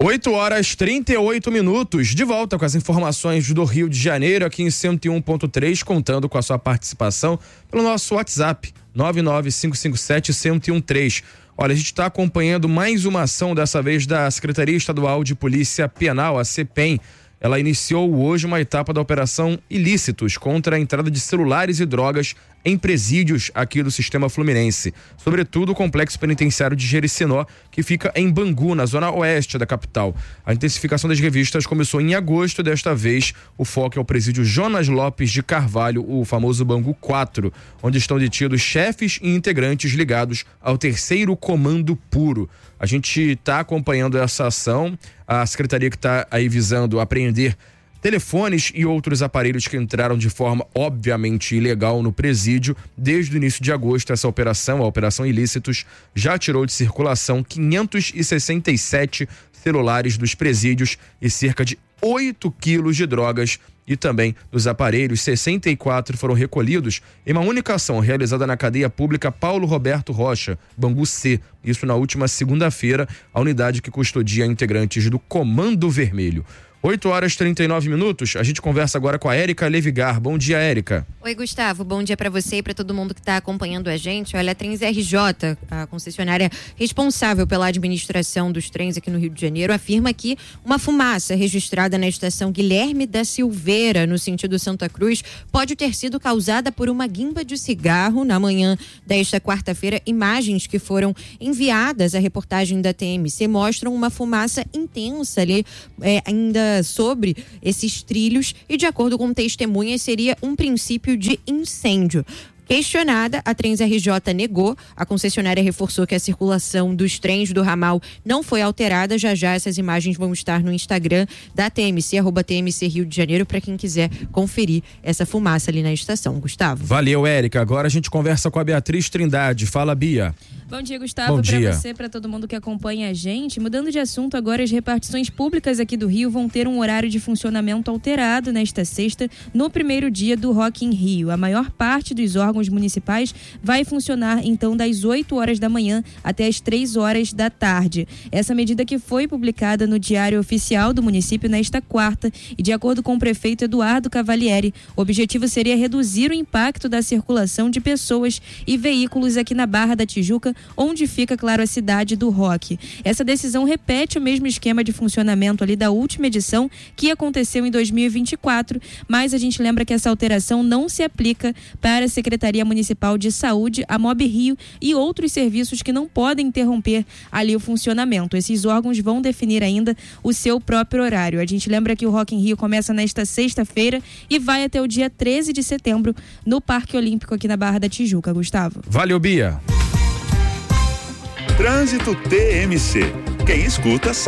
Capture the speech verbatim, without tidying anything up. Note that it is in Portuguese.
oito horas e trinta e oito minutos, de volta com as informações do Rio de Janeiro, aqui em cento e um ponto três, contando com a sua participação pelo nosso WhatsApp, nove nove cinco cinco sete, um zero um três. Olha, a gente está acompanhando mais uma ação, dessa vez da Secretaria Estadual de Polícia Penal, a CEPEM. Ela iniciou hoje uma etapa da Operação Ilícitos contra a entrada de celulares e drogas em presídios aqui do sistema fluminense, sobretudo o complexo penitenciário de Jericinó, que fica em Bangu, na zona oeste da capital. A intensificação das revistas começou em agosto, desta vez o foco é o presídio Jonas Lopes de Carvalho, o famoso Bangu quatro, onde estão detidos chefes e integrantes ligados ao terceiro comando puro. A gente está acompanhando essa ação, a secretaria que está aí visando apreender telefones e outros aparelhos que entraram de forma obviamente ilegal no presídio. Desde o início de agosto, essa operação, a Operação Ilícitos, já tirou de circulação quinhentos e sessenta e sete celulares dos presídios e cerca de oito quilos de drogas. E também dos aparelhos, sessenta e quatro foram recolhidos em uma única ação realizada na cadeia pública Paulo Roberto Rocha, Bangu C. Isso na última segunda-feira, a unidade que custodia integrantes do Comando Vermelho. oito horas e trinta e nove minutos, a gente conversa agora com a Érica Levigar. Bom dia, Érica. Oi, Gustavo. Bom dia para você e para todo mundo que está acompanhando a gente. Olha, a Trens R J, a concessionária responsável pela administração dos trens aqui no Rio de Janeiro, afirma que uma fumaça registrada na estação Guilherme da Silveira, no sentido Santa Cruz, pode ter sido causada por uma guimba de cigarro. Na manhã desta quarta-feira, imagens que foram enviadas à reportagem da T M C mostram uma fumaça intensa ali, é, ainda sobre esses trilhos, e de acordo com testemunhas seria um princípio de incêndio. Questionada, a Trens R J negou. A concessionária reforçou que a circulação dos trens do ramal não foi alterada. Já já essas imagens vão estar no Instagram da T M C, arroba T M C Rio de Janeiro, para quem quiser conferir essa fumaça ali na estação. Gustavo. Valeu, Érica. Agora a gente conversa com a Beatriz Trindade. Fala, Bia. Bom dia, Gustavo. Para você, para todo mundo que acompanha a gente. Mudando de assunto, agora as repartições públicas aqui do Rio vão ter um horário de funcionamento alterado nesta sexta, no primeiro dia do Rock in Rio. A maior parte dos órgãos municipais vai funcionar então das oito horas da manhã até as três horas da tarde. Essa medida que foi publicada no Diário Oficial do município nesta quarta, e de acordo com o prefeito Eduardo Cavalieri, o objetivo seria reduzir o impacto da circulação de pessoas e veículos aqui na Barra da Tijuca, onde fica, claro, a cidade do rock. Essa decisão repete o mesmo esquema de funcionamento ali da última edição, que aconteceu em dois mil e vinte e quatro, mas a gente lembra que essa alteração não se aplica para a Secretaria Municipal de Saúde, a Mob Rio e outros serviços que não podem interromper ali o funcionamento. Esses órgãos vão definir ainda o seu próprio horário. A gente lembra que o Rock in Rio começa nesta sexta-feira e vai até o dia treze de setembro no Parque Olímpico aqui na Barra da Tijuca. Gustavo. Valeu, Bia. Trânsito T M C. Quem escuta